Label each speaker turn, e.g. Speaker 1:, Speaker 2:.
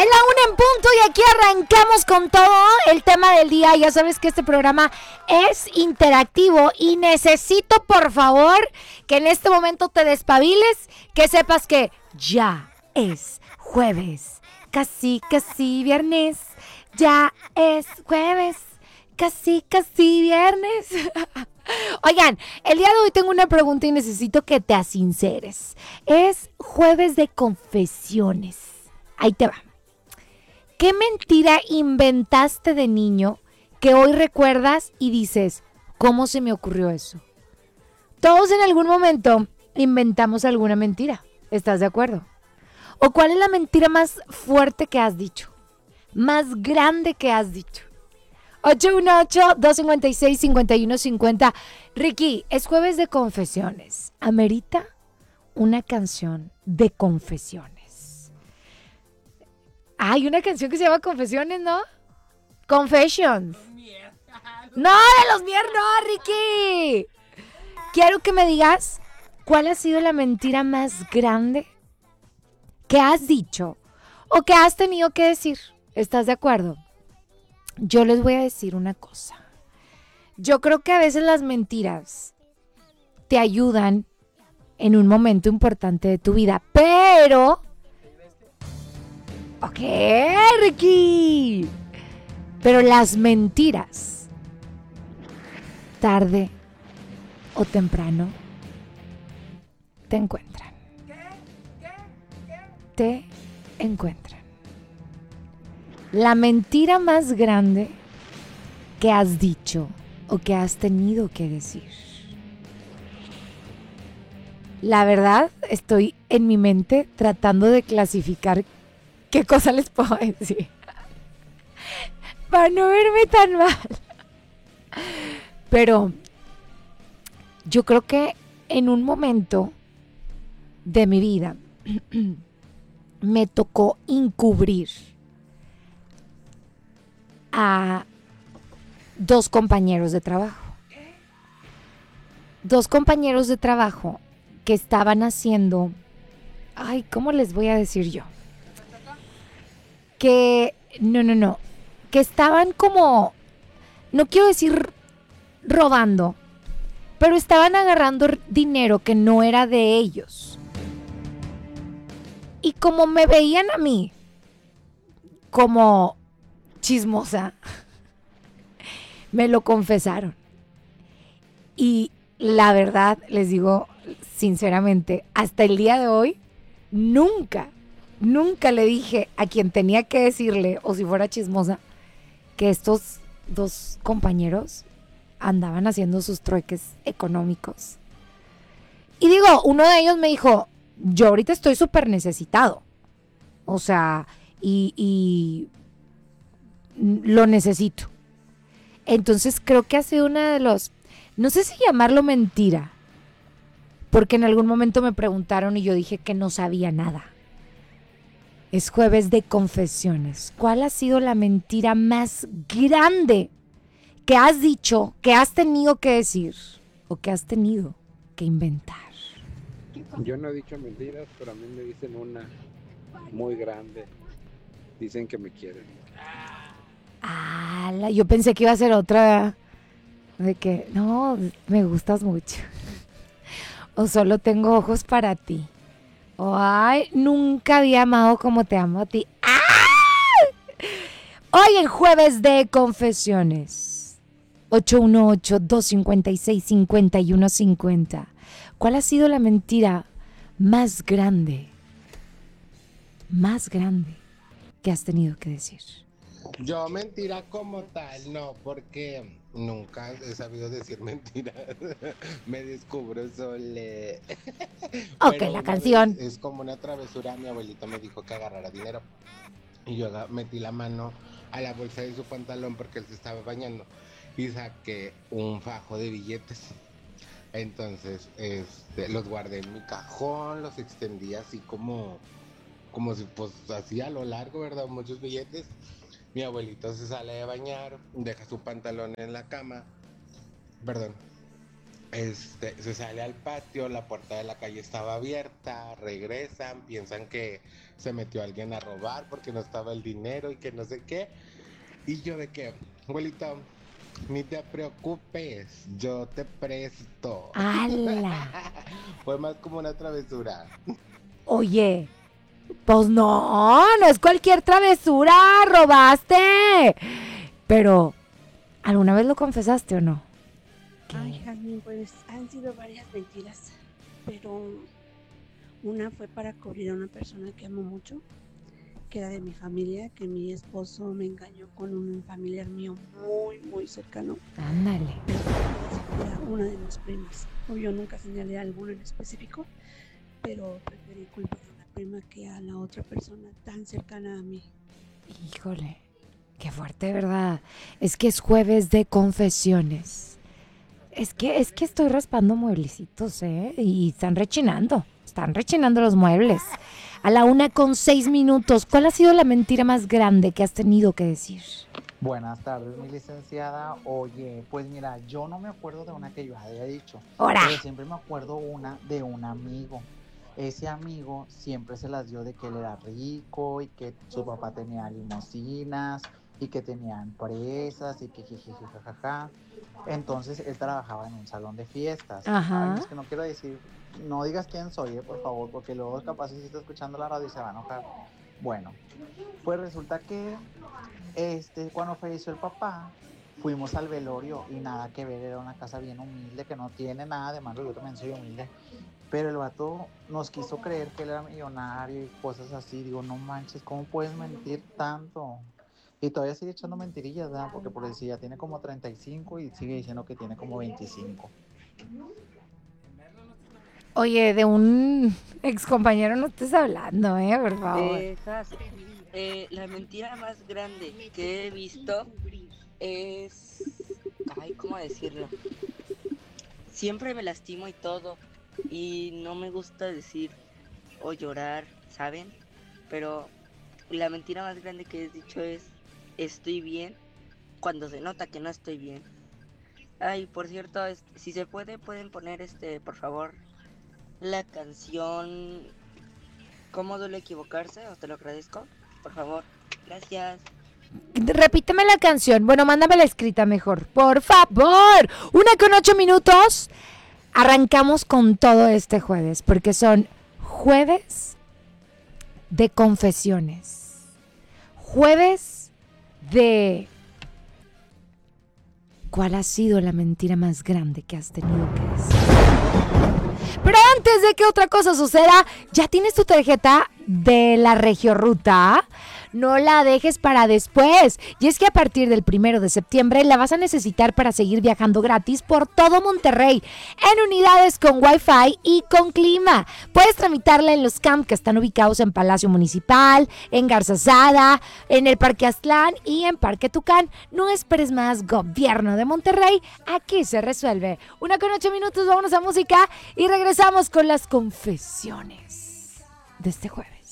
Speaker 1: Es la 1 en punto y aquí arrancamos con todo el tema del día. Ya sabes que este programa es interactivo y necesito, por favor, que en este momento te despabiles, que sepas que ya es jueves, casi viernes, ya es jueves, casi viernes. Oigan, el día de hoy tengo una pregunta y necesito que te asinceres. Es jueves de confesiones. Ahí te va. ¿Qué mentira inventaste de niño que hoy recuerdas y dices, ¿cómo se me ocurrió eso? Todos en algún momento inventamos alguna mentira. ¿Estás de acuerdo? ¿O cuál es la mentira más fuerte que has dicho? Más grande que has dicho. 818-256-5150. Ricky, es jueves de confesiones. Amerita una canción de confesiones. Hay una canción que se llama Confesiones, ¿no? Confessions. No, de los Mier, no, Ricky. Quiero que me digas cuál ha sido la mentira más grande que has dicho o que has tenido que decir. ¿Estás de acuerdo? Yo les voy a decir una cosa. Yo creo que a veces las mentiras te ayudan en un momento importante de tu vida, pero... Ok, Ricky. Pero las mentiras, tarde o temprano, te encuentran. Te encuentran. La mentira más grande que has dicho o que has tenido que decir. La verdad, estoy en mi mente tratando de clasificar qué cosa les puedo decir para no verme tan mal. Pero yo creo que en un momento de mi vida me tocó encubrir a dos compañeros de trabajo. Dos compañeros de trabajo que estaban haciendo... Ay, ¿cómo les voy a decir yo? Que... No. Que estaban como... No quiero decir robando, pero estaban agarrando dinero que no era de ellos. Y como me veían a mí como chismosa, me lo confesaron. Y la verdad, les digo sinceramente, hasta el día de hoy, nunca le dije a quien tenía que decirle, o si fuera chismosa, que estos dos compañeros andaban haciendo sus trueques económicos. Y digo, uno de ellos me dijo, yo ahorita estoy súper necesitado. O sea, y lo necesito. Entonces creo que ha sido una de los, no sé si llamarlo mentira, porque en algún momento me preguntaron y yo dije que no sabía nada. Es jueves de confesiones. ¿Cuál ha sido la mentira más grande que has dicho, que has tenido que decir o que has tenido que inventar?
Speaker 2: Yo no he dicho mentiras, pero a mí me dicen una muy grande. Dicen que me quieren.
Speaker 1: Yo pensé que iba a ser otra de que, no, me gustas mucho. O solo tengo ojos para ti. O, ay, nunca había amado como te amo a ti. ¡Ah! Hoy en jueves de confesiones. 818-256-5150. ¿Cuál ha sido la mentira más grande que has tenido que decir?
Speaker 3: Yo mentira como tal, no, porque nunca he sabido decir mentiras. Me descubro sole.
Speaker 1: Ok,
Speaker 3: Pero
Speaker 1: la
Speaker 3: una
Speaker 1: canción.
Speaker 3: vez es como una travesura, mi abuelito me dijo que agarrara dinero. Y yo metí la mano a la bolsa de su pantalón porque él se estaba bañando. Y saqué un fajo de billetes. Entonces, los guardé en mi cajón, los extendí así como si pues así a lo largo, ¿verdad? Muchos billetes. Mi abuelito se sale de bañar, deja su pantalón en la cama, perdón, Se sale al patio, la puerta de la calle estaba abierta, regresan, piensan que se metió alguien a robar porque no estaba el dinero y que no sé qué. Y yo de que, abuelito, ni te preocupes, yo te presto.
Speaker 1: ¡Hala!
Speaker 3: Fue más como una travesura.
Speaker 1: Oye, pues no es cualquier travesura, robaste. Pero, ¿alguna vez lo confesaste o no?
Speaker 4: Ay, Jazmín, pues han sido varias mentiras, pero una fue para cubrir a una persona que amo mucho, que era de mi familia, que mi esposo me engañó con un familiar mío muy, muy cercano.
Speaker 1: Ándale.
Speaker 4: Era una de mis primas. Yo nunca señalé a alguna en específico, pero preferí culpar a una prima que a la otra persona tan cercana a mí.
Speaker 1: Híjole, qué fuerte, ¿verdad? Es que es jueves de confesiones. Es que estoy raspando mueblecitos, ¿eh? Y están rechinando los muebles. A la 1:06. ¿Cuál ha sido la mentira más grande que has tenido que decir?
Speaker 5: Buenas tardes, mi licenciada. Oye, pues mira, yo no me acuerdo de una que yo haya dicho,
Speaker 1: ¡Hora!
Speaker 5: pero siempre me acuerdo una de un amigo. Ese amigo siempre se las dio de que él era rico y que su papá tenía limusinas y que tenía empresas y que jiji, jajaja. Entonces él trabajaba en un salón de fiestas.
Speaker 1: Ajá.
Speaker 5: Ay, es que no quiero decir, no digas quién soy, por favor, porque luego capaz si está escuchando la radio y se va a enojar. Bueno, pues resulta que cuando falleció el papá, fuimos al velorio y nada que ver, era una casa bien humilde que no tiene nada de malo, yo también soy humilde. Pero el vato nos quiso creer que él era millonario y cosas así. Digo, no manches, ¿cómo puedes mentir tanto? Y todavía sigue echando mentirillas, ¿verdad? Porque por decir, ya tiene como 35 y sigue diciendo que tiene como 25.
Speaker 1: Oye, de un ex compañero no estés hablando, por favor.
Speaker 6: La mentira más grande que he visto es... Ay, ¿cómo decirlo? Siempre me lastimo y todo, y no me gusta decir o llorar, ¿saben? Pero la mentira más grande que he dicho es estoy bien cuando se nota que no estoy bien. Ay, por cierto, si se puede, pueden poner por favor, la canción ¿Cómo duele equivocarse? Os te lo agradezco, por favor. Gracias.
Speaker 1: Repíteme la canción. Bueno, mándame la escrita mejor. Por favor. 1:08. Arrancamos con todo este jueves, porque son jueves de confesiones. Jueves de... ¿Cuál ha sido la mentira más grande que has tenido que decir? Pero antes de que otra cosa suceda, ¿ya tienes tu tarjeta de la Regioruta? No la dejes para después. Y es que a partir del 1 de septiembre la vas a necesitar para seguir viajando gratis por todo Monterrey, en unidades con Wi-Fi y con clima. Puedes tramitarla en los camps que están ubicados en Palacio Municipal, en Garzazada, en el Parque Aztlán y en Parque Tucán. No esperes más, Gobierno de Monterrey. Aquí se resuelve. 1:08, vámonos a música y regresamos con las confesiones de este jueves.